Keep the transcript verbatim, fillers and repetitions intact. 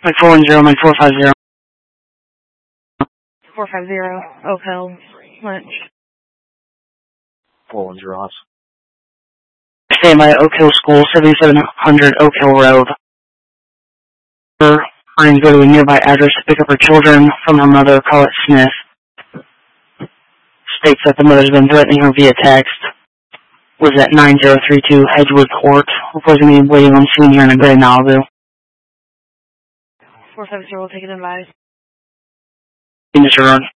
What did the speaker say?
Mike four one zero, Mike four five zero. four five zero, Oak Hill, Lynch. four one zero, House. Stay by Oak Hill School, seventy-seven hundred Oak Hill Road. Her friends go to a nearby address to pick up her children from her mother, Colette Smith. States that the mother's been threatening her via text. Was at nine zero three two Edgewood Court. Reporting me waiting on scene here in a gray Malibu. four five zero, take it advised. Mister Run.